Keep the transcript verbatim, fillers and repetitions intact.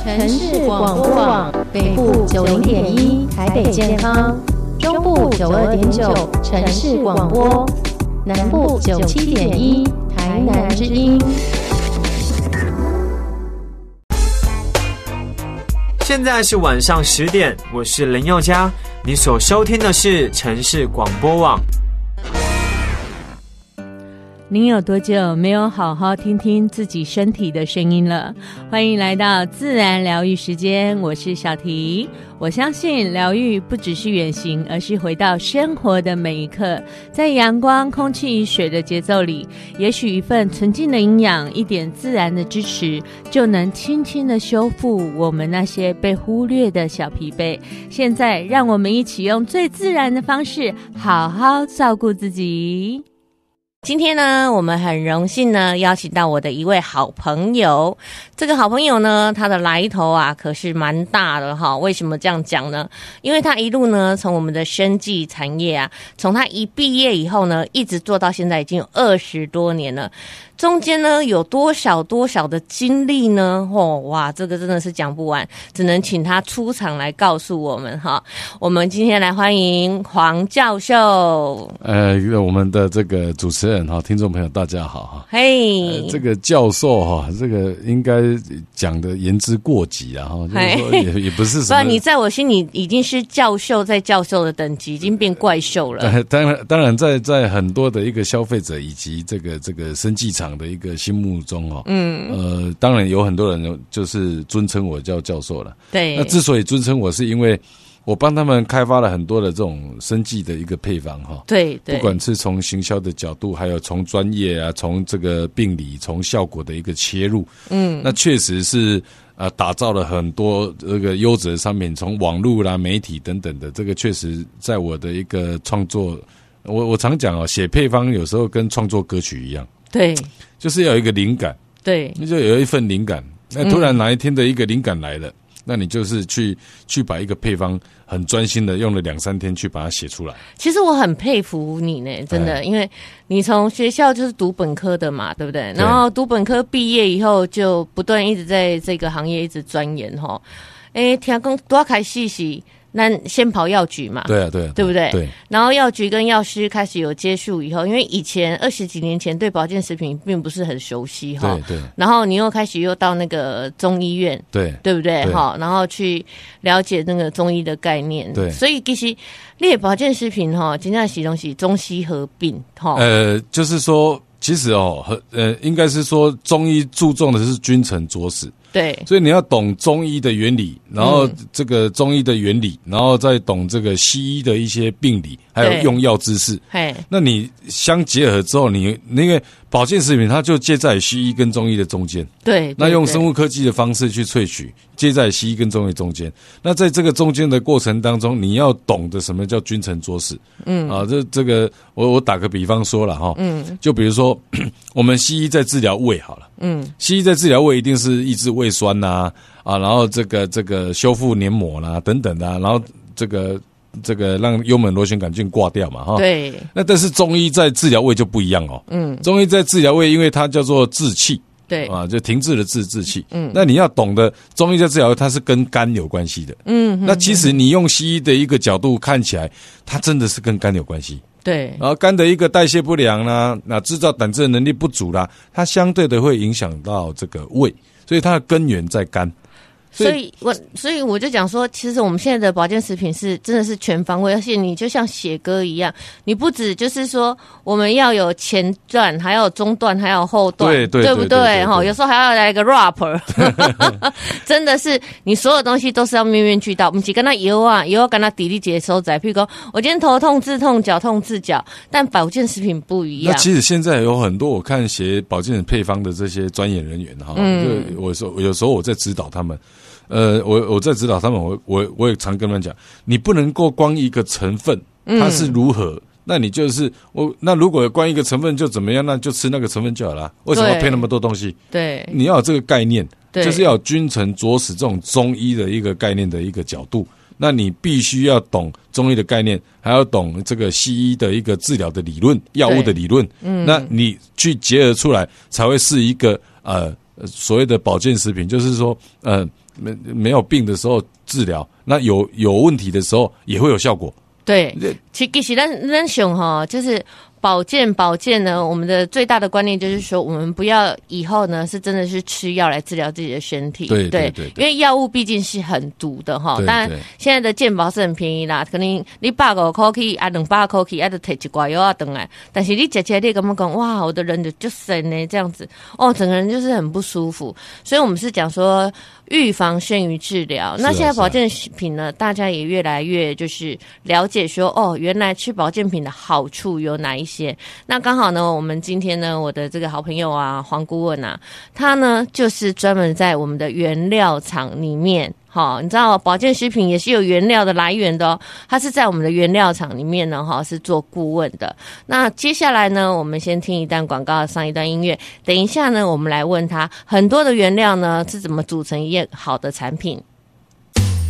城市广播网北部九零点一台北健康，中部九二点九城市广播，南部九七点一台南之音。 现在是晚上十点，我是林宥嘉，你所收听的是城市广播网。 您有多久没有好好听听自己身体的声音了？欢迎来到自然疗愈时间，我是小提。我相信疗愈不只是远行，而是回到生活的每一刻，在阳光、空气、水的节奏里，也许一份纯净的营养，一点自然的支持，就能轻轻的修复我们那些被忽略的小疲惫。现在让我们一起用最自然的方式，好好照顾自己。今天呢，我们很荣幸呢邀请到我的一位好朋友。这个好朋友呢，他的来头啊可是蛮大的哈。为什么这样讲呢？因为他一路呢从我们的生技产业啊，从他一毕业以后呢，一直做到现在已经有二十多年了。中间呢有多少多少的经历呢？哦，哇，这个真的是讲不完，只能请他出场来告诉我们哈。我们今天来欢迎黄教授。 呃，我们的这个主持人哈，听众朋友大家好哈。 嘿、 呃，这个教授哈，这个应该讲的言之过急啊哈，就是说也也不是什么。 不，你在我心里已经是教授，在教授的等级，已经变怪兽了。 呃、当然，当然在，在在很多的一个消费者以及这个这个生技厂的一个心目中哦，嗯，呃，当然有很多人就是尊称我叫教授了。 对， 那之所以尊称我，是因为我帮他们开发了很多的这种生技的一个配方哈。 对对， 不管是从行销的角度，还有从专业啊，从这个病理、从效果的一个切入，嗯，那确实是呃打造了很多这个优质的商品，从网络啦、媒体等等的，这个确实在我的一个创作，我我常讲哦，写配方有时候跟创作歌曲一样。 对， 就是要有一个灵感， 对， 那就有一份灵感。那突然哪一天的一个灵感来了，嗯、那你就是去去把一个配方很专心的用了两三天去把它写出来。 其实我很佩服你呢，真的，因为你从学校就是读本科的嘛，对不对？然后读本科毕业以后，就不断一直在这个行业一直钻研哈。哎，听讲多开始是。那先跑药局嘛， 对啊，对啊， 对不对？ 对。 然后药局跟药师开始有接触以后，因为以前二十几年前对保健食品并不是很熟悉哈， 对对。 然后你又开始又到那个中医院，对，对不对？哈，然后去了解那个中医的概念，对。所以其实列保健食品哈，真正是东西中西合并哈。 呃，就是说，其实哦，呃，应该是说中医注重的是君臣佐使。 对， 所以你要懂中医的原理，然后这个中医的原理，然后再懂这个西医的一些病理，还有用药知识。那你相结合之后，你那个保健食品它就介在西医跟中医的中间。 对， 那用生物科技的方式去萃取，介在西医跟中医中间。那在这个中间的过程当中，你要懂得什么叫君臣佐使。嗯，啊，这这个我我打个比方说了哈，嗯，就比如说我们西医在治疗胃好了。嗯，西医在治疗胃一定是抑制胃酸呐、啊，啊，然后这个这个修复黏膜啦、啊、等等的、啊，然后这个这个让幽门螺旋杆菌挂掉嘛，哈。对。那但是中医在治疗胃就不一样哦。嗯。中医在治疗胃，因为它叫做治气。对。啊，就停滞的治治气。嗯。那你要懂得中医在治疗胃，它是跟肝有关系的。嗯。那其实你用西医的一个角度看起来，它真的是跟肝有关系。对，然后肝的一个代谢不良啦，那制造胆汁的能力不足啦，它相对的会影响到这个胃，所以它的根源在肝。 所以我所以我就讲说，其实我们现在的保健食品是真的是全方位，而且你就像写歌一样，你不止就是说我们要有前段，还有中段，还有后段，对对对不对？哈，有时候还要来一个 rapper， 真的是你所有东西都是要面面俱到。不是跟他油啊，油跟他砥砺节收窄。譬如说，我今天头痛治痛，脚痛治脚，但保健食品不一样。 那其实现在有很多我看写保健配方的这些专业人员哈，嗯，就我说有时候我在指导他们。呃，我我在指导他们，我我我也常跟他们讲，你不能够光一个成分它是如何，嗯、那你就是我那如果光一个成分就怎么样，那就吃那个成分就好了。为什么要配那么多东西？对，你要有这个概念，就是要有君臣佐使这种中医的一个概念的一个角度。那你必须要懂中医的概念，还要懂这个西医的一个治疗的理论、药物的理论。嗯，那你去结合出来，才会是一个呃。 呃所谓的保健食品，就是说呃没没有病的时候治疗，那有有问题的时候也会有效果。 对，其其实咱咱想哈，就是保健保健呢，我们的最大的观念就是说，我们不要以后呢是真的是吃药来治疗自己的身体。 对对 对, 对， 因为药物毕竟是很毒的哈。当然，现在的健保是很便宜啦，可能你百五块去啊，两百块去啊，就摕一罐药啊回来。但是你吃起来你感觉讲哇，我的人就就神呢这样子哦，整个人就是很不舒服。所以我们是讲说，预防胜于治疗。 啊、 那现在保健品呢，大家也越来越就是了解说，哦，原来吃保健品的好处有哪一些。那刚好呢，我们今天呢，我的这个好朋友啊，黄顾问啊，他呢就是专门在我们的原料厂里面。好，你知道保健食品也是有原料的来源的哦，它是在我们的原料厂里面呢，哈，是做顾问的。那接下来呢，我们先听一段广告，上一段音乐，等一下呢，我们来问他很多的原料呢是怎么组成一件好的产品。